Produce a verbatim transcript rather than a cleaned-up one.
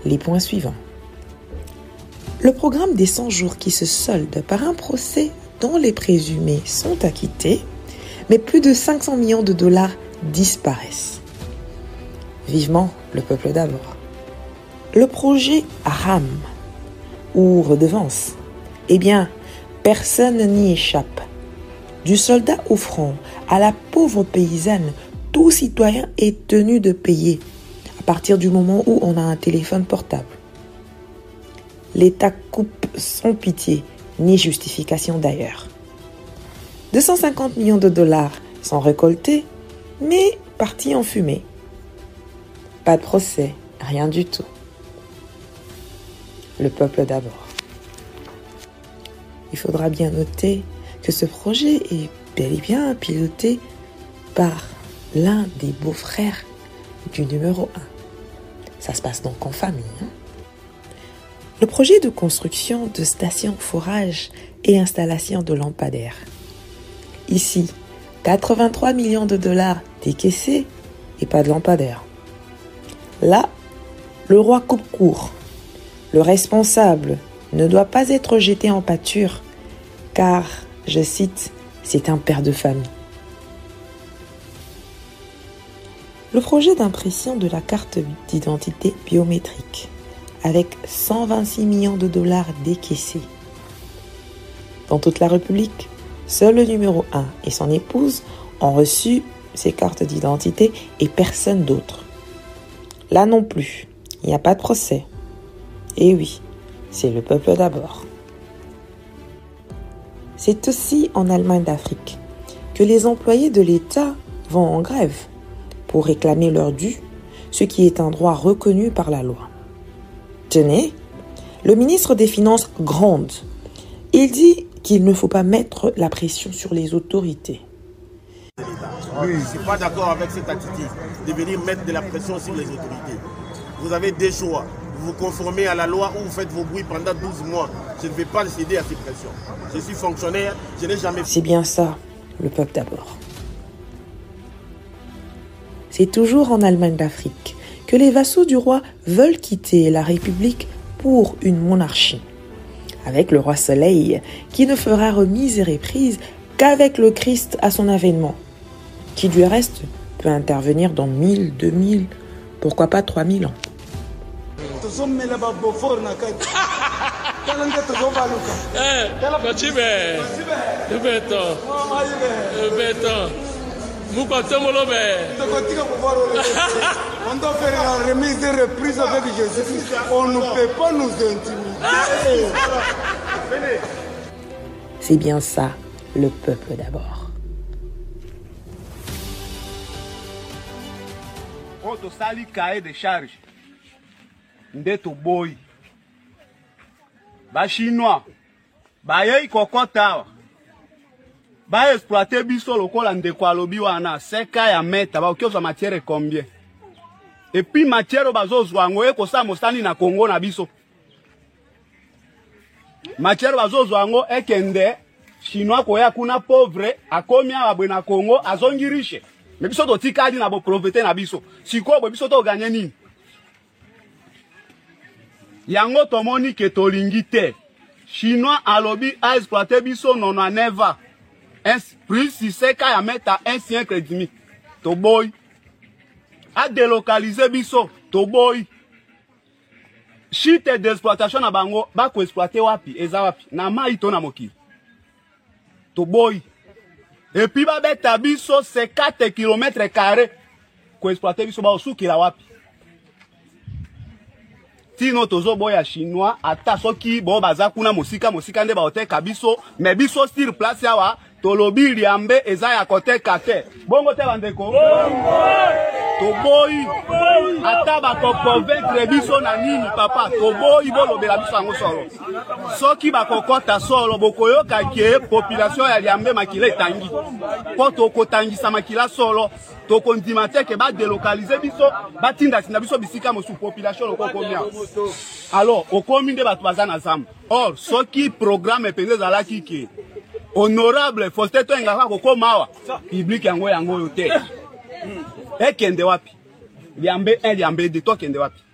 les points suivants. Le programme des cent jours qui se solde par un procès dont les présumés sont acquittés, mais plus de cinq cents millions de dollars disparaissent. Vivement le peuple d'abord. Le projet RAM ou redevance, eh bien, personne n'y échappe. Du soldat au front à la pauvre paysanne, tout citoyen est tenu de payer à partir du moment où on a un téléphone portable. L'État coupe sans pitié, ni justification d'ailleurs. deux cent cinquante millions de dollars sont récoltés, mais partis en fumée. Pas de procès, rien du tout. Le peuple d'abord. Il faudra bien noter que ce projet est bel et bien piloté par l'un des beaux-frères du numéro un. Ça se passe donc en famille. Hein? Le projet de construction de stations forage et installation de lampadaires. Ici, quatre-vingt-trois millions de dollars décaissés et pas de lampadaires. Là, le roi coupe court. Le responsable ne doit pas être jeté en pâture car, je cite, c'est un père de famille. Le projet d'impression de la carte d'identité biométrique avec cent vingt-six millions de dollars décaissés. Dans toute la République, seul le numéro un et son épouse ont reçu ces cartes d'identité et personne d'autre. Là non plus, il n'y a pas de procès. Et oui, c'est le peuple d'abord. C'est aussi en Allemagne d'Afrique que les employés de l'État vont en grève pour réclamer leur dû, ce qui est un droit reconnu par la loi. Tenez, le ministre des Finances gronde. Il dit qu'il ne faut pas mettre la pression sur les autorités. Oui, je ne suis pas d'accord avec cette attitude de venir mettre de la pression sur les autorités. Vous avez des choix. Vous vous conformez à la loi ou vous faites vos bruits pendant douze mois. Je ne vais pas céder à ces pressions. Je suis fonctionnaire, je n'ai jamais... C'est bien ça, le peuple d'abord. C'est toujours en Allemagne d'Afrique que les vassaux du roi veulent quitter la République pour une monarchie. Avec le roi Soleil, qui ne fera remise et reprise qu'avec le Christ à son avènement, qui du reste peut intervenir dans mille, deux mille, pourquoi pas trois mille ans. On doit faire la remise et reprise avec Jésus. On ne peut pas nous intimider. C'est bien ça, le peuple d'abord. On te sali cahier de charge. Ndeto boy. Ba chinois. Ba yei kokota. Ba exploiter biso lokola ndeko alobi wana seka ya meta ba okioza matière combien. Et puis matière bazozwa ngo eko sa mosani na Congo na biso. Matière bazozwa ngo ekende chinois ko ya kuna pauvre akomi abwe na Congo azongi riche. Mais biso to tikadi na bo profiter na biso. Siko bo biso to gagner nini? Yango tomoni ke tolingi te. Chinois alobi a exploiter biso nona neva. Un plus si c'est qu'à mettre un siècle et demi. To boy. A délocaliser biso. To boy. Chite d'exploitation na bango. Ba ko exploiter wapi. Eza wapi. Na ma ito na moki. To boy. Et puis ba beta biso c'est quatre kilomètres carrés. Ko exploiter biso ba osuki la wapi. Tino tozo boya chinois. Ata soki bo baza kuna mosika mosika nde ba oteka biso. Mais biso sur place yawa. Tolobi liambe eza ya kote kate. Bongo te bandeko. Toboyi. Ata ba ko convaincre biso na nini papa. Toboyi bolobela biso yango solo. Soki ba kokota solo bokoyoka ke population ya liambe makila etangi. Po to kotangisa makila solo. To kondima te ke ba délocaliser biso, ba tinda sina biso bisika mosu population loko komia. Alors, okomi nde batu baza na zamba. Or, soki programme penze zala kiki. Honorable Faustin Toengaka kokoma public yango yango yote. Ekende wapi? Liambe un liambe de to kende wapi?